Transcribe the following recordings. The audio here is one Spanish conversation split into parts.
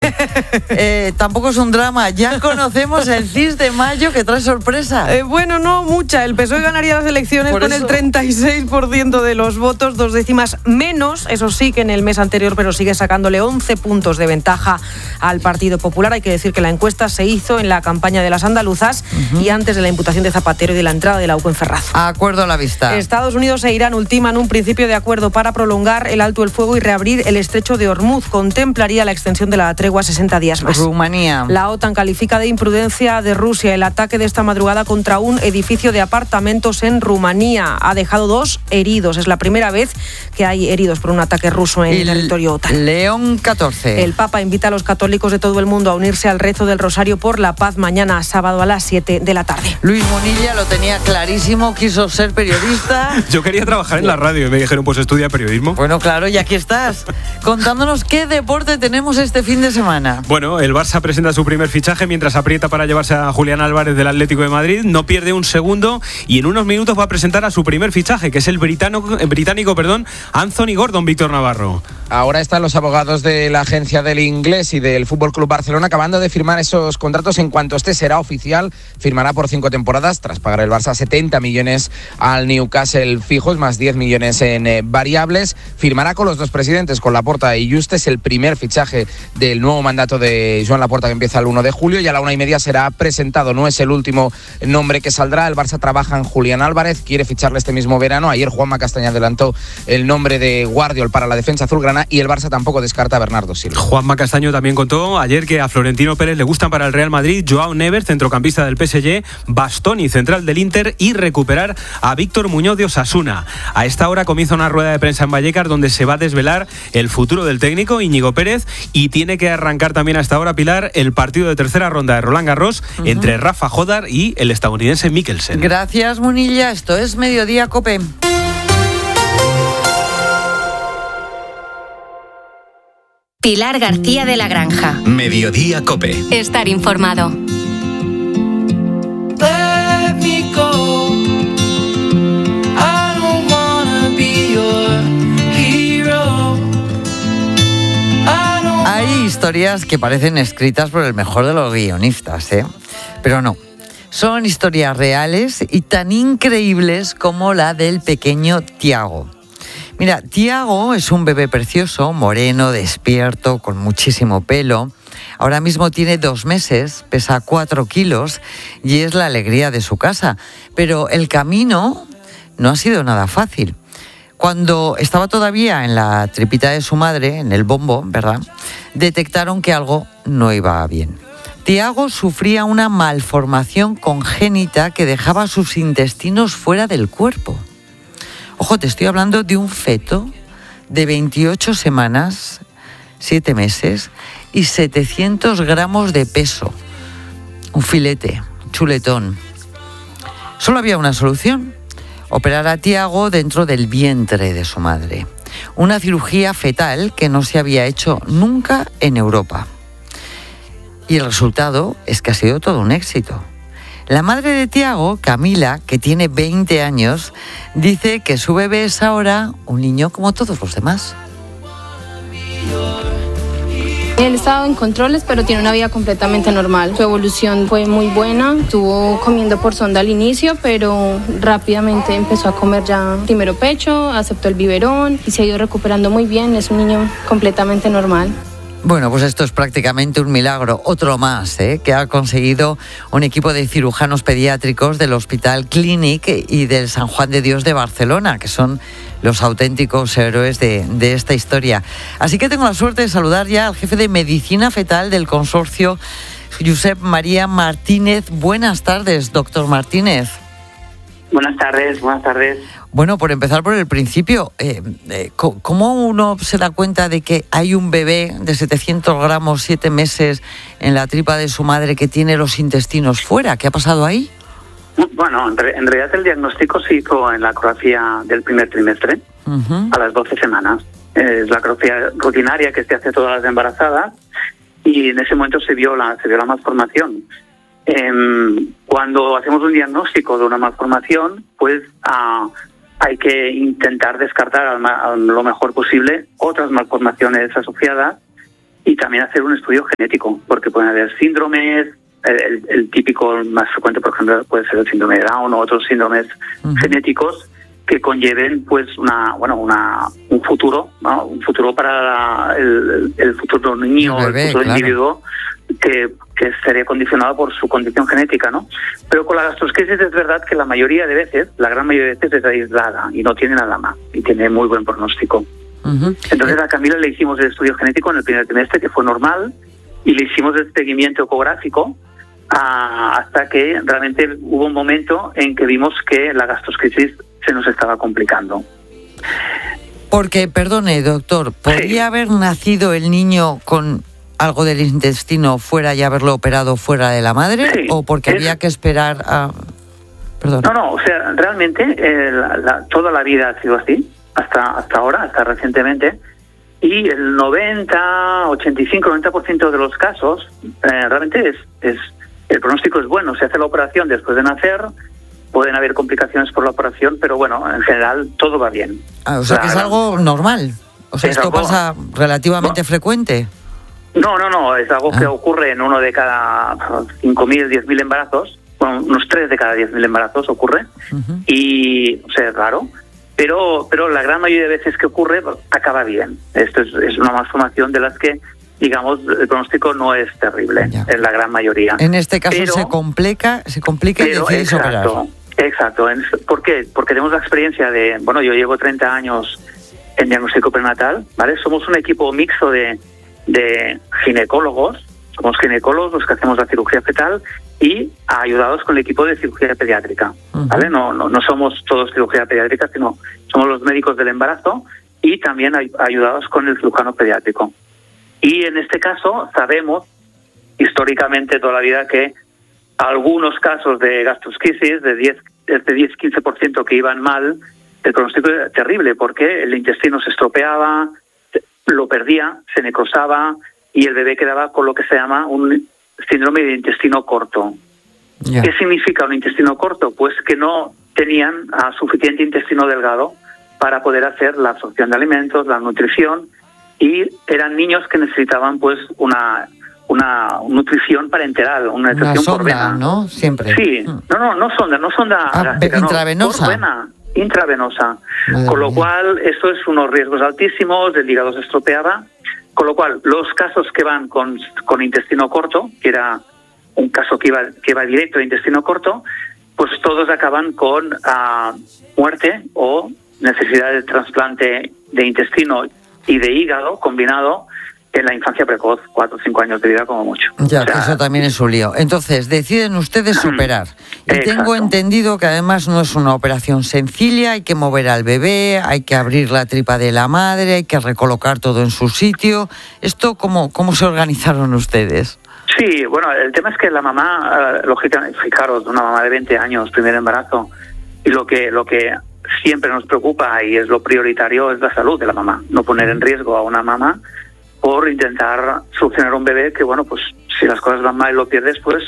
Tampoco es un drama. Ya conocemos el CIS de mayo que trae sorpresa. Bueno, no mucha. El PSOE ganaría las elecciones con el 36% de los votos, 2 décimas menos, eso sí, que en el mes anterior, pero sigue sacándole 11 puntos de ventaja al Partido Popular. Hay que decir que la encuesta se hizo en la campaña de las andaluzas y antes de la imputación de Zapatero y de la entrada de la UCO en Ferraz. Acuerdo a la vista. Estados Unidos e Irán ultiman un principio de acuerdo para prolongar el alto el fuego y reabrir el estrecho de Hormuz. Contemplaría la extensión de la tregua a 60 días más. Rumanía. La OTAN califica de imprudencia de Rusia el ataque de esta madrugada contra un edificio de apartamentos en Rumanía. Ha dejado 2 heridos. Es la primera vez que hay heridos por un ataque ruso en territorio OTAN. León XIV. El Papa invita a los católicos de todo el mundo a unirse al rezo del Rosario por la Paz mañana sábado a las 7 de la tarde. Luis Munilla lo tenía clarísimo, quiso ser periodista. Yo quería trabajar en la radio y me dijeron, pues estudia periodismo. Bueno, claro, y aquí estás, contándonos qué deporte tenemos este fin de semana. Bueno, el Barça presenta su primer fichaje mientras aprieta para llevarse a Julián Álvarez del Atlético de Madrid. No pierde un segundo y en unos minutos va a presentar a su primer fichaje, que es el británico, Anthony Gordon, Víctor Navarro. Ahora están los abogados de la agencia del Inglés y del Fútbol Club Barcelona acabando de firmar esos contratos. En cuanto este será oficial, firmará por 5 temporadas tras pagar el Barça 70 millones al Newcastle fijos, más 10 millones en variables. Firmará con los 2 presidentes, con Laporta y Justes, el primer fichaje del nuevo mandato de Joan Laporta, que empieza el 1 de julio, y a la 1:30 será presentado. No es el último nombre que saldrá. El Barça trabaja en Julián Álvarez, quiere ficharle este mismo verano. Ayer Juanma Castaño adelantó el nombre de Guardiol para la defensa azulgrana y el Barça tampoco descarta a Bernardo Silva. Juanma Castaño también contó ayer que a Florentino Pérez le gustan para el Real Madrid Joao Neves, centrocampista del PSG, Bastoni, central del Inter, y recuperar a Víctor Muñoz de Osasuna. A esta hora comienza una rueda de prensa en Vallecas donde se va a desvelar el futuro del técnico Íñigo Pérez, y tiene que arrancar también a esta hora, Pilar, el partido de tercera ronda de Roland Garros entre Rafa Jodar y el estadounidense Mickelsen. Gracias, Munilla. Esto es Mediodía COPE. Pilar García de la Granja. Mediodía COPE. Estar informado. Hay historias que parecen escritas por el mejor de los guionistas, pero no. Son historias reales y tan increíbles como la del pequeño Tiago. Mira, Tiago es un bebé precioso, moreno, despierto, con muchísimo pelo. Ahora mismo tiene 2 meses, pesa 4 kilos y es la alegría de su casa. Pero el camino no ha sido nada fácil. Cuando estaba todavía en la tripita de su madre, en el bombo, ¿verdad?, detectaron que algo no iba bien. Tiago sufría una malformación congénita que dejaba sus intestinos fuera del cuerpo. Ojo, te estoy hablando de un feto de 28 semanas, 7 meses y 700 gramos de peso. Un filete, chuletón. Solo había una solución: operar a Tiago dentro del vientre de su madre. Una cirugía fetal que no se había hecho nunca en Europa. Y el resultado es que ha sido todo un éxito. La madre de Tiago, Camila, que tiene 20 años, dice que su bebé es ahora un niño como todos los demás. Él estaba en controles, pero tiene una vida completamente normal. Su evolución fue muy buena. Estuvo comiendo por sonda al inicio, pero rápidamente empezó a comer ya primero pecho, aceptó el biberón y se ha ido recuperando muy bien. Es un niño completamente normal. Bueno, pues esto es prácticamente un milagro, otro más, que ha conseguido un equipo de cirujanos pediátricos del Hospital Clínic y del San Juan de Dios de Barcelona, que son los auténticos héroes de esta historia. Así que tengo la suerte de saludar ya al jefe de medicina fetal del consorcio, Josep María Martínez. Buenas tardes, doctor Martínez. Buenas tardes. Bueno, por empezar por el principio, ¿cómo uno se da cuenta de que hay un bebé de 700 gramos, 7 meses, en la tripa de su madre que tiene los intestinos fuera? ¿Qué ha pasado ahí? Bueno, en realidad el diagnóstico se hizo en la ecografía del primer trimestre, a las 12 semanas. Es la ecografía rutinaria que se hace a todas las embarazadas y en ese momento se vio la malformación. Cuando hacemos un diagnóstico de una malformación, pues hay que intentar descartar lo mejor posible otras malformaciones asociadas y también hacer un estudio genético, porque pueden haber síndromes, el típico más frecuente, por ejemplo, puede ser el síndrome de Down o otros síndromes genéticos que conlleven pues un futuro, ¿no? Un futuro para el futuro niño, el futuro individuo que estaría condicionado por su condición genética, ¿no? Pero con la gastrosquisis es verdad que la gran mayoría de veces es aislada y no tiene nada más y tiene muy buen pronóstico. Entonces a Camila le hicimos el estudio genético en el primer trimestre, que fue normal, y le hicimos el seguimiento ecográfico hasta que realmente hubo un momento en que vimos que la gastrosquisis se nos estaba complicando. Porque, perdone, doctor, ¿podría haber nacido el niño con algo del intestino fuera y haberlo operado fuera de la madre? Sí, ¿o porque había que esperar a...? Perdón. No, o sea, realmente toda la vida ha sido así, hasta ahora, hasta recientemente, y el 85-90% de los casos realmente es el pronóstico es bueno. Se hace la operación después de nacer, pueden haber complicaciones por la operación, pero bueno, en general todo va bien. O sea, que es algo normal. O sea, ¿esto pasa relativamente frecuente? No, es algo que ocurre en uno de cada 5.000, 10.000 embarazos, bueno, unos 3 de cada 10.000 embarazos ocurre, y o sea, es raro, pero la gran mayoría de veces que ocurre acaba bien. Esto es una malformación de las que, digamos, el pronóstico no es terrible, en la gran mayoría. En este caso se complica y decides operar. Exacto. ¿Por qué? Porque tenemos la experiencia de, yo llevo 30 años en diagnóstico prenatal, ¿vale? Somos un equipo mixto de ginecólogos, somos ginecólogos los que hacemos la cirugía fetal y ayudados con el equipo de cirugía pediátrica, ¿vale? No somos todos cirugía pediátrica, sino somos los médicos del embarazo y también ayudados con el cirujano pediátrico. Y en este caso sabemos históricamente toda la vida que algunos casos de gastrosquisis de 10-15% que iban mal, el pronóstico era terrible porque el intestino se estropeaba, lo perdía, se necrosaba y el bebé quedaba con lo que se llama un síndrome de intestino corto. ¿Qué significa un intestino corto? Pues que no tenían suficiente intestino delgado para poder hacer la absorción de alimentos, la nutrición, y eran niños que necesitaban pues una nutrición parenteral, una nutrición sonda, por vena, ¿no? Siempre. Sí, no sonda gástrica, intravenosa. No, intravenosa. Con lo cual, esto es unos riesgos altísimos, el hígado se estropeaba, con lo cual los casos que van con intestino corto, que era un caso que iba directo a intestino corto, pues todos acaban con muerte o necesidad de trasplante de intestino y de hígado combinado en la infancia precoz, 4 o 5 años de vida como mucho. Ya, que eso también es un lío. Entonces, deciden ustedes operar. Y tengo entendido que además no es una operación sencilla, hay que mover al bebé, hay que abrir la tripa de la madre, hay que recolocar todo en su sitio. ¿Esto cómo se organizaron ustedes? Sí, bueno, el tema es que la mamá, lógicamente, fijaros, una mamá de 20 años, primer embarazo, y lo que siempre nos preocupa y es lo prioritario es la salud de la mamá, no poner en riesgo a una mamá por intentar solucionar un bebé que, pues si las cosas van mal y lo pierdes, pues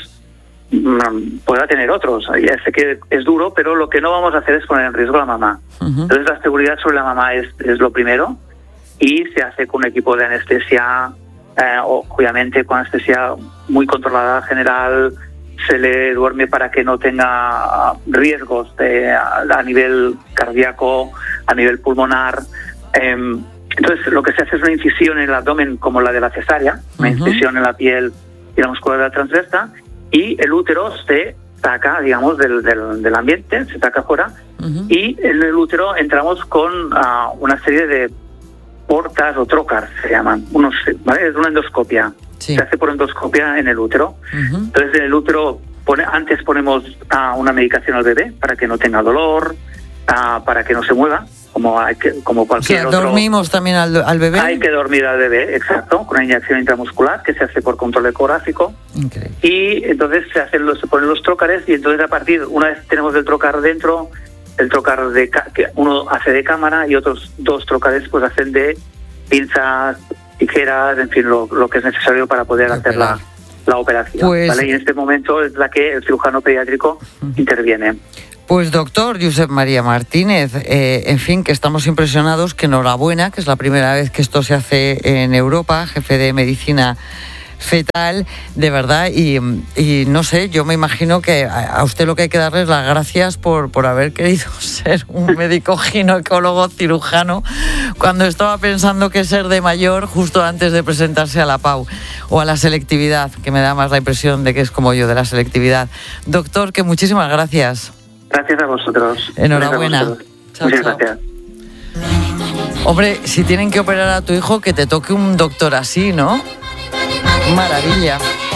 pueda tener otros. Ya sé que es duro, pero lo que no vamos a hacer es poner en riesgo a la mamá. Entonces la seguridad sobre la mamá es lo primero y se hace con un equipo de anestesia, obviamente con anestesia muy controlada general, se le duerme para que no tenga riesgos a nivel cardíaco, a nivel pulmonar. Entonces lo que se hace es una incisión en el abdomen como la de la cesárea, una incisión en la piel y la musculatura transversa, y el útero se saca, digamos, del ambiente, se saca fuera, y en el útero entramos con una serie de portas o trocars, se llaman, ¿vale? Es una endoscopia. Sí. Se hace por endoscopia en el útero. Entonces en el útero antes ponemos una medicación al bebé para que no tenga dolor, para que no se mueva, como cualquier otro. ¿Dormimos también al bebé? Hay que dormir al bebé, exacto, con una inyección intramuscular que se hace por control ecográfico. Increíble. Y entonces se ponen los trócares y entonces una vez tenemos el trócar dentro, el trócar que uno hace de cámara y otros 2 trócares pues hacen de pinzas, tijeras, en fin, lo que es necesario para poder hacer la operación. ¿Vale? Y en este momento es la que el cirujano pediátrico interviene. Pues doctor Josep María Martínez, en fin, que estamos impresionados, que enhorabuena, que es la primera vez que esto se hace en Europa, jefe de medicina fetal, de verdad, y no sé, yo me imagino que a usted lo que hay que darle es las gracias por haber querido ser un médico ginecólogo cirujano cuando estaba pensando que ser de mayor justo antes de presentarse a la PAU o a la selectividad, que me da más la impresión de que es como yo, de la selectividad. Doctor, que muchísimas gracias. Gracias a vosotros. Enhorabuena. Chao, muchas gracias. Hombre, si tienen que operar a tu hijo, que te toque un doctor así, ¿no? Maravilla.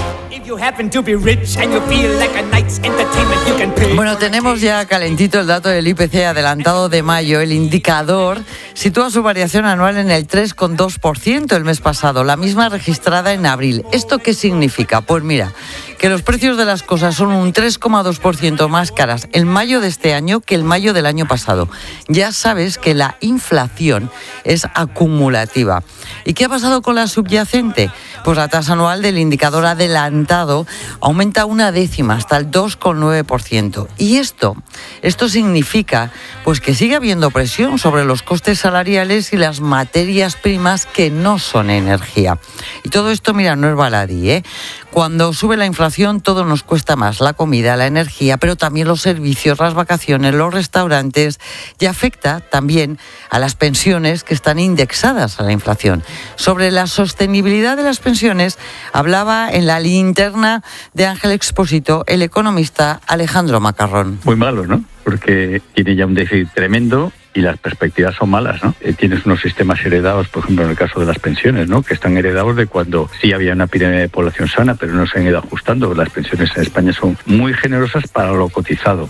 Bueno, tenemos ya calentito el dato del IPC adelantado de mayo. El indicador sitúa su variación anual en el 3,2% el mes pasado, la misma registrada en abril. ¿Esto qué significa? Pues mira, que los precios de las cosas son un 3,2% más caras en mayo de este año que el mayo del año pasado. Ya sabes que la inflación es acumulativa. ¿Y qué ha pasado con la subyacente? Pues la tasa anual del indicador adelantado aumenta 0,1 hasta el 2,9%. Y esto significa pues que sigue habiendo presión sobre los costes salariales y las materias primas que no son energía. Y todo esto, mira, no es baladí, ¿eh? Cuando sube la inflación todo nos cuesta más, la comida, la energía, pero también los servicios, las vacaciones, los restaurantes, y afecta también a las pensiones que están indexadas a la inflación. Sobre la sostenibilidad de las pensiones hablaba en la linterna de Ángel Expósito el economista Alejandro Macarrón. Muy malo, ¿no? Porque tiene ya un déficit tremendo y las perspectivas son malas, ¿no? Tienes unos sistemas heredados, por ejemplo, en el caso de las pensiones, ¿no? Que están heredados de cuando sí había una pirámide de población sana, pero no se han ido ajustando. Las pensiones en España son muy generosas para lo cotizado.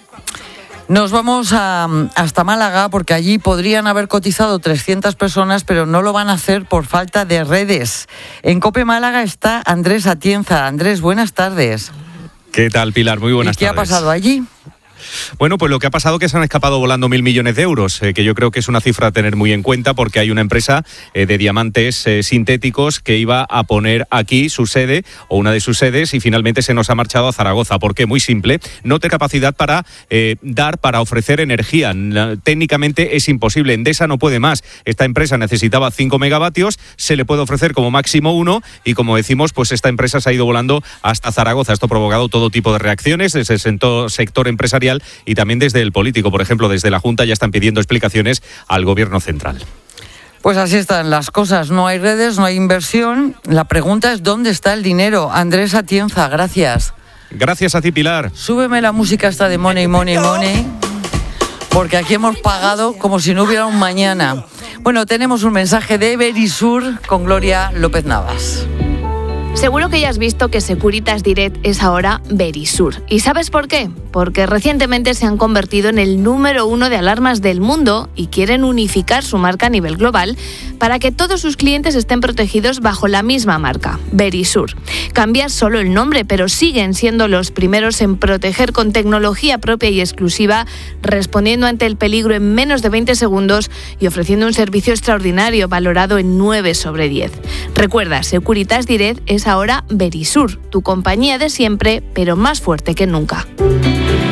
Nos vamos hasta Málaga porque allí podrían haber cotizado 300 personas, pero no lo van a hacer por falta de redes. En COPE Málaga está Andrés Atienza. Andrés, buenas tardes. ¿Qué tal, Pilar? Muy buenas tardes. ¿Y qué ha pasado allí? Bueno, pues lo que ha pasado es que se han escapado volando 1.000 millones de euros, que yo creo que es una cifra a tener muy en cuenta porque hay una empresa de diamantes sintéticos que iba a poner aquí su sede o una de sus sedes y finalmente se nos ha marchado a Zaragoza. ¿Por qué? Muy simple, no tiene capacidad para ofrecer energía. Técnicamente es imposible, Endesa no puede más. Esta empresa necesitaba 5 megavatios, se le puede ofrecer como máximo 1 y como decimos, pues esta empresa se ha ido volando hasta Zaragoza. Esto ha provocado todo tipo de reacciones desde el sector empresarial y también desde el político. Por ejemplo, desde la Junta ya están pidiendo explicaciones al Gobierno central. Pues así están las cosas. No hay redes, no hay inversión. La pregunta es ¿dónde está el dinero? Andrés Atienza, gracias. Gracias a ti, Pilar. Súbeme la música esta de Money, Money, Money, porque aquí hemos pagado como si no hubiera un mañana. Bueno, tenemos un mensaje de Verisur con Gloria López Navas. Seguro que ya has visto que Securitas Direct es ahora Verisur. ¿Y sabes por qué? Porque recientemente se han convertido en el número 1 de alarmas del mundo y quieren unificar su marca a nivel global para que todos sus clientes estén protegidos bajo la misma marca, Verisur. Cambia solo el nombre, pero siguen siendo los primeros en proteger con tecnología propia y exclusiva, respondiendo ante el peligro en menos de 20 segundos y ofreciendo un servicio extraordinario valorado en 9 sobre 10. Recuerda, Securitas Direct es ahora Verisur, tu compañía de siempre, pero más fuerte que nunca.